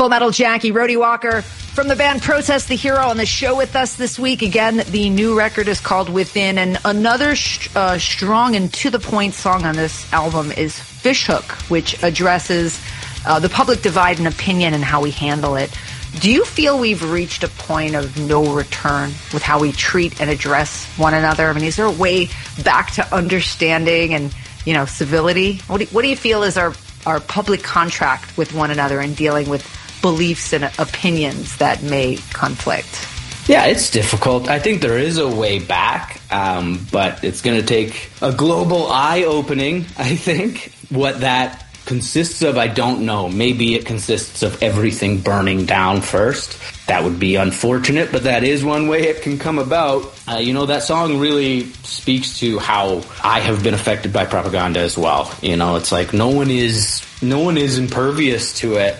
Full Metal Jackie, Rhodey Walker from the band Protest the Hero on the show with us this week. Again, the new record is called Within, and another strong and to-the-point song on this album is Fishhook, which addresses the public divide in opinion and how we handle it. Do you feel we've reached a point of no return with how we treat and address one another? I mean, is there a way back to understanding and, civility? What do you feel is our public contract with one another and dealing with beliefs and opinions that may conflict? Yeah, it's difficult. I think there is a way back, but it's going to take a global eye-opening, I think. What that consists of, I don't know. Maybe it consists of everything burning down first. That would be unfortunate, but that is one way it can come about. That song really speaks to how I have been affected by propaganda as well. It's like no one is impervious to it,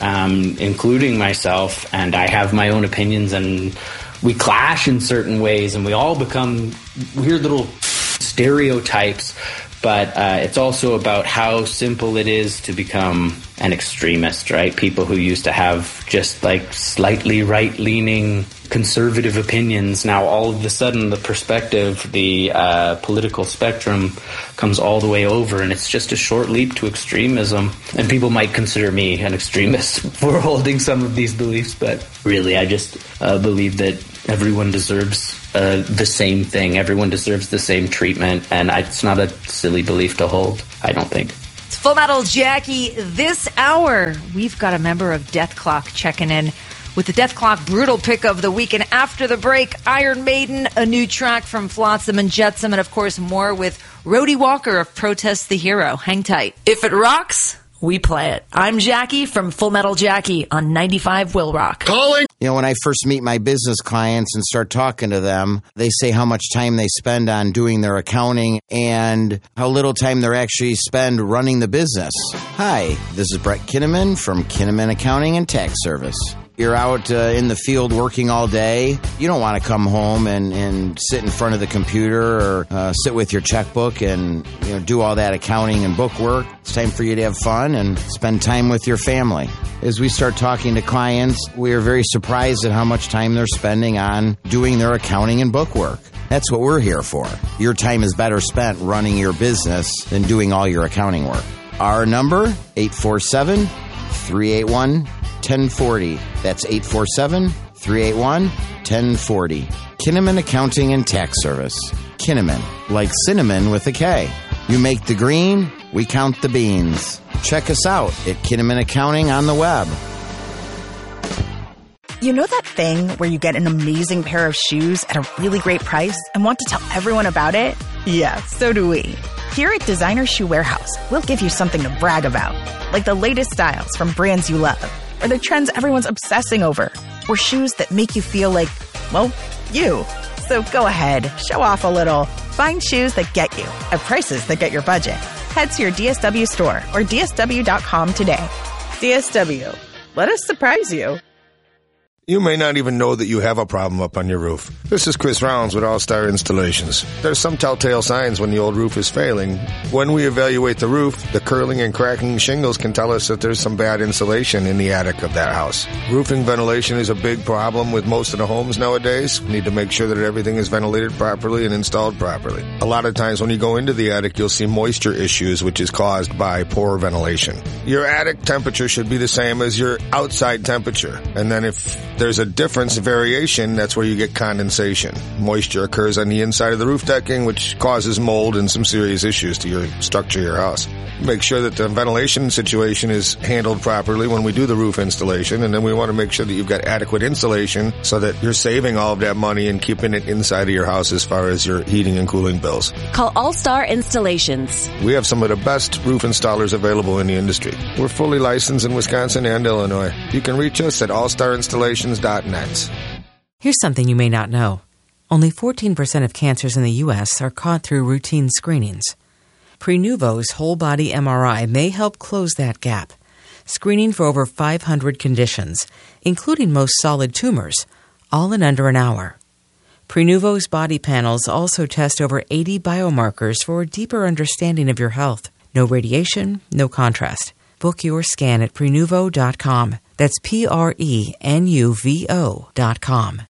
including myself, and I have my own opinions, and we clash in certain ways, and we all become weird little stereotypes. But it's also about how simple it is to become an extremist, right? People who used to have just like slightly right-leaning conservative opinions, now all of a sudden the perspective, the political spectrum comes all the way over, and it's just a short leap to extremism. And people might consider me an extremist for holding some of these beliefs, but really I just believe that everyone deserves the same thing. Everyone deserves the same treatment, and it's not a silly belief to hold, I don't think. It's Full Metal Jackie. This hour, we've got a member of Death Clock checking in with the Death Clock Brutal Pick of the Week. And after the break, Iron Maiden, a new track from Flotsam and Jetsam, and of course more with Rhodey Walker of Protest the Hero. Hang tight. If it rocks, we play it. I'm Jackie from Full Metal Jackie on 95 Will Rock. Calling! When I first meet my business clients and start talking to them, they say how much time they spend on doing their accounting and how little time they actually spend running the business. Hi, this is Brett Kinnaman from Kinnaman Accounting and Tax Service. You're out in the field working all day. You don't want to come home and sit in front of the computer or sit with your checkbook and do all that accounting and book work. It's time for you to have fun and spend time with your family. As we start talking to clients, we are very surprised at how much time they're spending on doing their accounting and book work. That's what we're here for. Your time is better spent running your business than doing all your accounting work. Our number, 847-381-1040. That's 847-381-1040. Kinnaman Accounting and Tax Service. Kinnaman, like cinnamon with a K. You make the green, we count the beans. Check us out at Kinnaman Accounting on the web. You know that thing where you get an amazing pair of shoes at a really great price and want to tell everyone about it? Yeah, so do we. Here at Designer Shoe Warehouse, we'll give you something to brag about, like the latest styles from brands you love, or the trends everyone's obsessing over, or shoes that make you feel like, you. So go ahead, show off a little. Find shoes that get you at prices that get your budget. Head to your DSW store or DSW.com today. DSW. Let us surprise you. You may not even know that you have a problem up on your roof. This is Chris Rounds with All-Star Installations. There's some telltale signs when the old roof is failing. When we evaluate the roof, the curling and cracking shingles can tell us that there's some bad insulation in the attic of that house. Roofing ventilation is a big problem with most of the homes nowadays. We need to make sure that everything is ventilated properly and installed properly. A lot of times when you go into the attic, you'll see moisture issues, which is caused by poor ventilation. Your attic temperature should be the same as your outside temperature. And then if there's a difference, a variation, that's where you get condensation. Moisture occurs on the inside of the roof decking, which causes mold and some serious issues to your structure of your house. Make sure that the ventilation situation is handled properly when we do the roof installation, and then we want to make sure that you've got adequate insulation so that you're saving all of that money and keeping it inside of your house as far as your heating and cooling bills. Call All-Star Installations. We have some of the best roof installers available in the industry. We're fully licensed in Wisconsin and Illinois. You can reach us at allstarinstallations.net. Here's something you may not know. Only 14% of cancers in the U.S. are caught through routine screenings. Prenuvo's whole-body MRI may help close that gap, screening for over 500 conditions, including most solid tumors, all in under an hour. Prenuvo's body panels also test over 80 biomarkers for a deeper understanding of your health. No radiation, no contrast. Book your scan at Prenuvo.com. That's PRENUVO.com.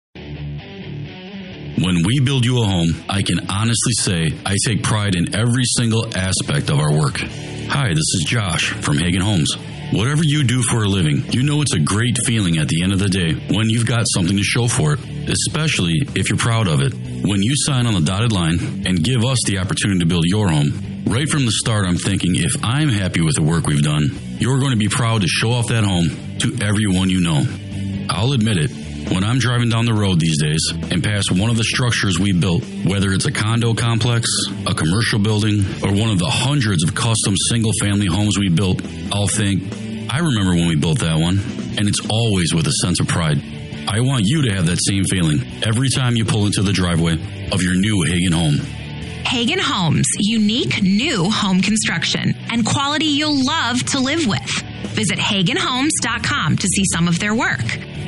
When we build you a home, I can honestly say I take pride in every single aspect of our work. Hi, this is Josh from Hagen Homes. Whatever you do for a living, you know it's a great feeling at the end of the day when you've got something to show for it, especially if you're proud of it. When you sign on the dotted line and give us the opportunity to build your home, right from the start I'm thinking if I'm happy with the work we've done, you're going to be proud to show off that home to everyone you know. I'll admit it. When I'm driving down the road these days and pass one of the structures we built, whether it's a condo complex, a commercial building, or one of the hundreds of custom single-family homes we built, I'll think, I remember when we built that one, and it's always with a sense of pride. I want you to have that same feeling every time you pull into the driveway of your new Hagen home. Hagen Homes, unique new home construction and quality you'll love to live with. Visit HagenHomes.com to see some of their work.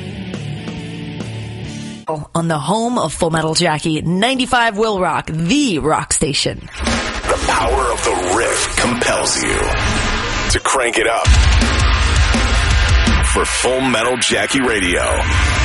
On the home of Full Metal Jackie, 95 Will Rock, the rock station. The power of the riff compels you to crank it up for Full Metal Jackie Radio.